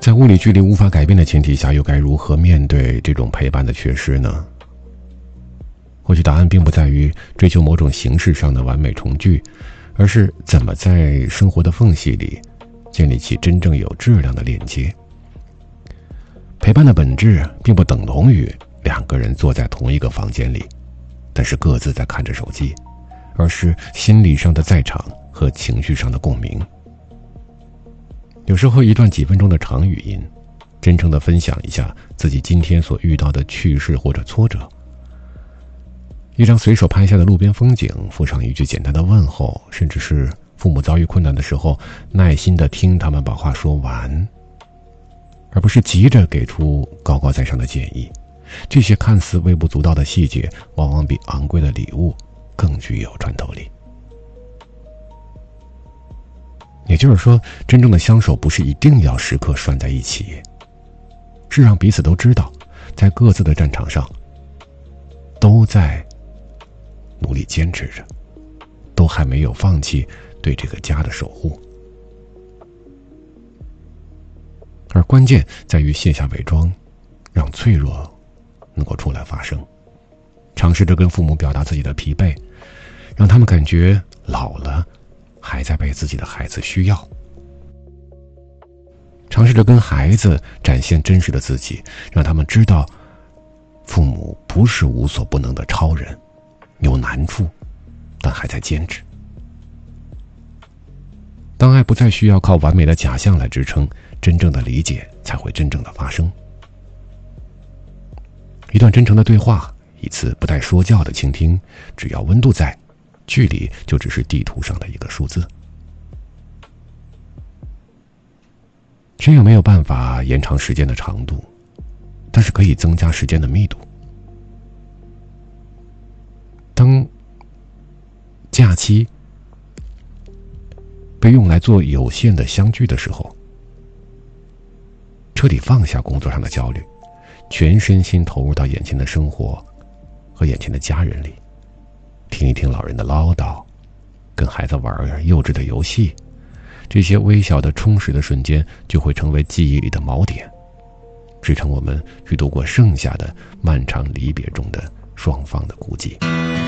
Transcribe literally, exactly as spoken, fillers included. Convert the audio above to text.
在物理距离无法改变的前提下，又该如何面对这种陪伴的缺失呢？或许答案并不在于追求某种形式上的完美重聚，而是怎么在生活的缝隙里建立起真正有质量的链接。陪伴的本质并不等同于两个人坐在同一个房间里，但是各自在看着手机，而是心理上的在场和情绪上的共鸣。有时候一段几分钟的长语音，真诚地分享一下自己今天所遇到的趣事或者挫折，一张随手拍下的路边风景，附上一句简单的问候，甚至是父母遭遇困难的时候，耐心地听他们把话说完，而不是急着给出高高在上的建议。这些看似微不足道的细节，往往比昂贵的礼物更具有穿透力。也就是说，真正的相守不是一定要时刻拴在一起，是让彼此都知道，在各自的战场上都在努力坚持着，都还没有放弃对这个家的守护。而关键在于卸下伪装，让脆弱能够出来发声，尝试着跟父母表达自己的疲惫，让他们感觉老了还在被自己的孩子需要。尝试着跟孩子展现真实的自己，让他们知道父母不是无所不能的超人，有难处但还在坚持。当爱不再需要靠完美的假象来支撑，真正的理解才会真正的发生。一段真诚的对话，一次不带说教的倾听，只要温度在，距离就只是地图上的一个数字。谁也没有办法延长时间的长度，但是可以增加时间的密度。当假期被用来做有限的相聚的时候，彻底放下工作上的焦虑，全身心投入到眼前的生活和眼前的家人里，听一听老人的唠叨，跟孩子玩幼稚的游戏，这些微小的充实的瞬间就会成为记忆里的锚点，支撑我们去度过剩下的漫长离别中的双方的孤寂。